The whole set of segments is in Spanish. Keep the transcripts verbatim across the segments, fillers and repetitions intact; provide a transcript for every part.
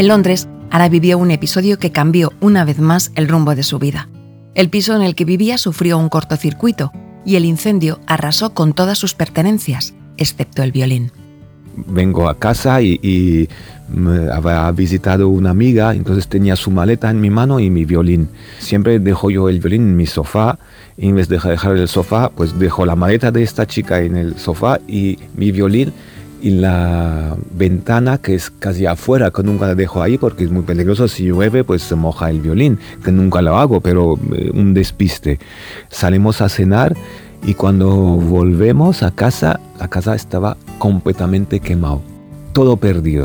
En Londres, Ara vivió un episodio que cambió una vez más el rumbo de su vida. El piso en el que vivía sufrió un cortocircuito y el incendio arrasó con todas sus pertenencias, excepto el violín. Vengo a casa y, y me había visitado una amiga, entonces tenía su maleta en mi mano y mi violín. Siempre dejo yo el violín en mi sofá, y en vez de dejar el sofá, pues dejo la maleta de esta chica en el sofá y mi violín en la ventana, que es casi afuera, que nunca la dejo ahí porque es muy peligroso. Si llueve, pues se moja el violín, que nunca lo hago, pero eh, un despiste. Salimos a cenar y cuando volvemos a casa, la casa estaba completamente quemado, todo perdido.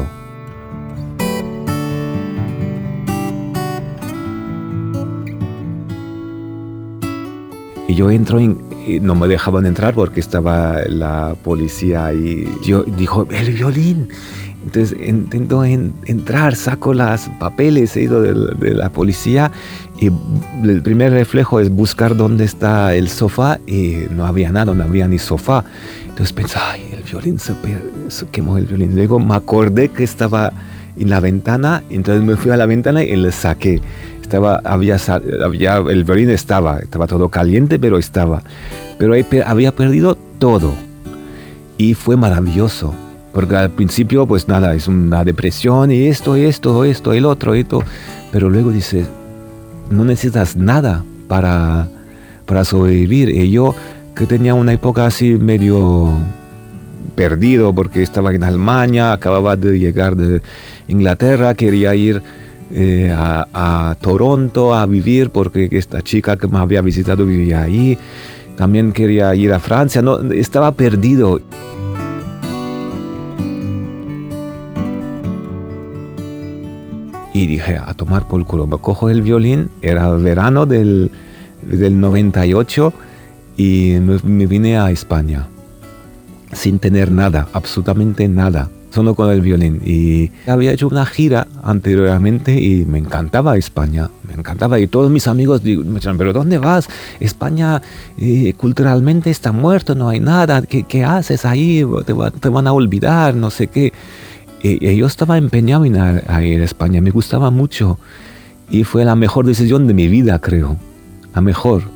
Y yo entro en, y no me dejaban entrar porque estaba la policía y yo dijo, el violín. Entonces intento en, entrar, saco los papeles, he ido de, de la policía y el primer reflejo es buscar dónde está el sofá y no había nada, no había ni sofá. Entonces pensé, ay, el violín se, se quemó el violín. Luego me acordé que estaba en la ventana, entonces me fui a la ventana y le saqué. Estaba, había, había, el violín estaba, estaba todo caliente, pero estaba. Pero ahí había perdido todo y fue maravilloso. Porque al principio, pues nada, es una depresión y esto, esto, esto, el otro, esto. Pero luego dices, no necesitas nada para, para sobrevivir. Y yo, que tenía una época así medio perdido, porque estaba en Alemania, acababa de llegar de Inglaterra, quería ir eh, a, a Toronto a vivir, porque esta chica que me había visitado vivía ahí. También quería ir a Francia, no, estaba perdido. Y dije, a tomar por culo, me cojo el violín, era verano del, del noventa y ocho y me, me vine a España sin tener nada, absolutamente nada, solo con el violín. Y había hecho una gira anteriormente y me encantaba España, me encantaba. Y todos mis amigos me decían, ¿pero dónde vas? España eh, culturalmente está muerto, no hay nada, ¿qué, qué haces ahí? Te, va, te van a olvidar, no sé qué. Y yo estaba empeñado en ir a España, me gustaba mucho y fue la mejor decisión de mi vida, creo, la mejor.